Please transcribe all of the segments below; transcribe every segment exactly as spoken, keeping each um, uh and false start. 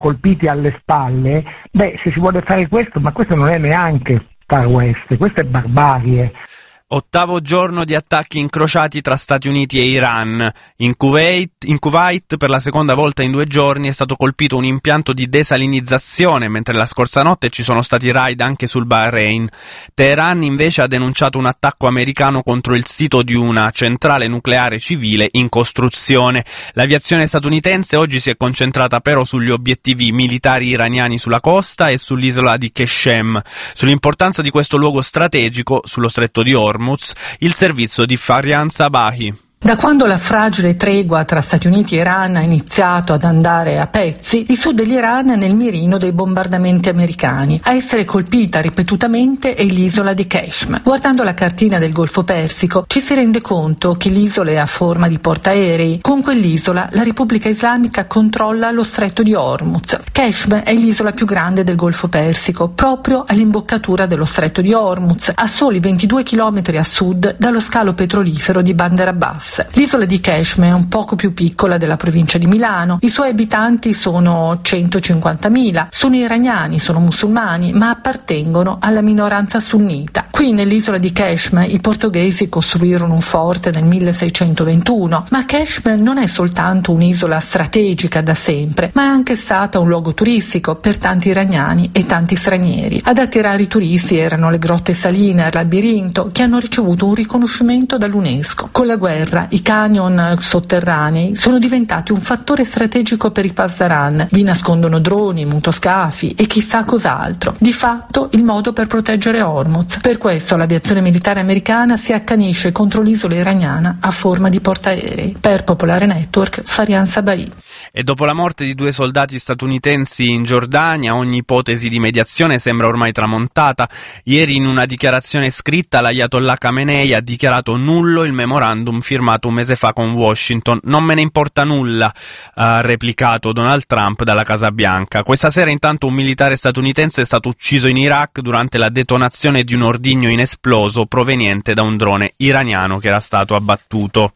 colpiti alle spalle, beh, se si vuole fare questo, ma questo non è neanche Far West, questa è barbarie. Ottavo giorno di attacchi incrociati tra Stati Uniti e Iran. In Kuwait, in Kuwait per la seconda volta in due giorni è stato colpito un impianto di desalinizzazione, mentre la scorsa notte ci sono stati raid anche sul Bahrain. Teheran invece ha denunciato un attacco americano contro il sito di una centrale nucleare civile in costruzione. L'aviazione statunitense oggi si è concentrata però sugli obiettivi militari iraniani sulla costa e sull'isola di Qeshem. Sull'importanza di questo luogo strategico, sullo stretto di Hormuz, il servizio di Farian Sabahi. Da quando la fragile tregua tra Stati Uniti e Iran ha iniziato ad andare a pezzi, il sud dell'Iran è nel mirino dei bombardamenti americani. A essere colpita ripetutamente è l'isola di Qeshm. Guardando la cartina del Golfo Persico ci si rende conto che l'isola è a forma di portaerei. Con quell'isola la Repubblica Islamica controlla lo stretto di Hormuz. Qeshm è l'isola più grande del Golfo Persico, proprio all'imboccatura dello stretto di Hormuz, a soli ventidue chilometri a sud dallo scalo petrolifero di Bandar Abbas. L'isola di Qeshm è un poco più piccola della provincia di Milano, i suoi abitanti sono centocinquantamila, sono iraniani, sono musulmani, ma appartengono alla minoranza sunnita. Qui nell'isola di Qeshm i portoghesi costruirono un forte nel milleseicentoventuno, ma Qeshm non è soltanto un'isola strategica da sempre, ma è anche stata un luogo turistico per tanti iraniani e tanti stranieri. Ad attirare i turisti erano le grotte saline al labirinto, che hanno ricevuto un riconoscimento dall'UNESCO. Con la guerra i canyon sotterranei sono diventati un fattore strategico per i pasdaran, vi nascondono droni, motoscafi e chissà cos'altro. Di fatto il modo per proteggere Hormuz. Per questo l'aviazione militare americana si accanisce contro l'isola iraniana a forma di portaerei. Per Popolare Network, Farian Sabahi. E dopo la morte di due soldati statunitensi in Giordania, ogni ipotesi di mediazione sembra ormai tramontata. Ieri in una dichiarazione scritta l'Ayatollah Khamenei ha dichiarato nullo il memorandum firmato un mese fa con Washington. Non me ne importa nulla, ha replicato Donald Trump dalla Casa Bianca. Questa sera intanto un militare statunitense è stato ucciso in Iraq durante la detonazione di un ordigno inesploso proveniente da un drone iraniano che era stato abbattuto.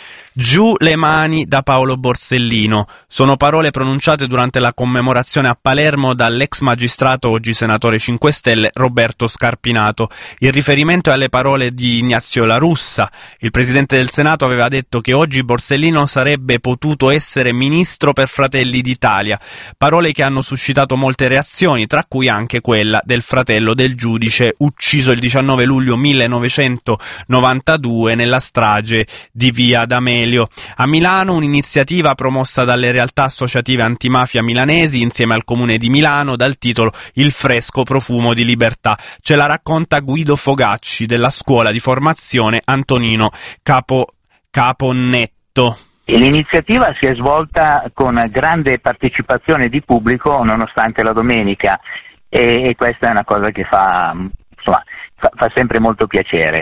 Giù le mani da Paolo Borsellino. Sono parole pronunciate durante la commemorazione a Palermo dall'ex magistrato, oggi senatore cinque Stelle, Roberto Scarpinato. Il riferimento è alle parole di Ignazio La Russa. Il presidente del Senato aveva detto che oggi Borsellino sarebbe potuto essere ministro per Fratelli d'Italia. Parole che hanno suscitato molte reazioni, tra cui anche quella del fratello del giudice ucciso il diciannove luglio millenovecentonovantadue nella strage di Via D'Amelio. A Milano un'iniziativa promossa dalle realtà associative antimafia milanesi insieme al Comune di Milano dal titolo Il fresco profumo di libertà. Ce la racconta Guido Fogacci della scuola di formazione Antonino Capo, Caponnetto. L'iniziativa si è svolta con grande partecipazione di pubblico nonostante la domenica e, e questa è una cosa che fa, insomma, fa, fa sempre molto piacere.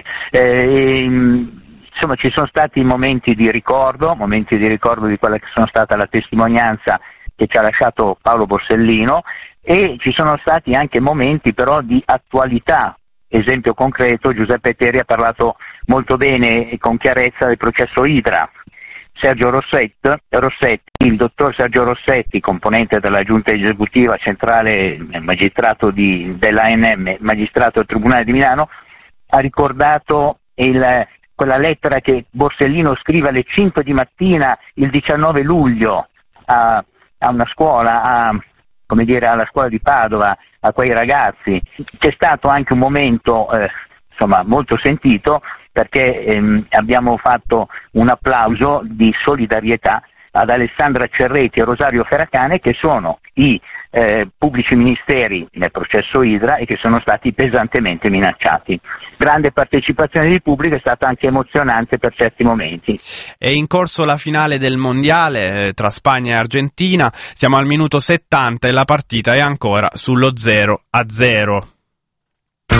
E, Insomma, ci sono stati momenti di ricordo, momenti di ricordo di quella che sono stata la testimonianza che ci ha lasciato Paolo Borsellino e ci sono stati anche momenti però di attualità. Esempio concreto, Giuseppe Teri ha parlato molto bene e con chiarezza del processo Idra. Sergio Rossetti, Rossetti, il dottor Sergio Rossetti, componente della giunta esecutiva centrale, magistrato di, dell'A N M, magistrato del Tribunale di Milano, ha ricordato il quella lettera che Borsellino scrive alle cinque di mattina il diciannove luglio a, a una scuola, a, come dire, alla scuola di Padova, a quei ragazzi. C'è stato anche un momento eh, insomma molto sentito perché ehm, abbiamo fatto un applauso di solidarietà ad Alessandra Cerretti e Rosario Ferracane, che sono i eh, pubblici ministeri nel processo Idra e che sono stati pesantemente minacciati. Grande partecipazione di pubblico, è stata anche emozionante per certi momenti. È in corso la finale del mondiale eh, tra Spagna e Argentina, siamo al minuto settanta e la partita è ancora sullo zero a zero.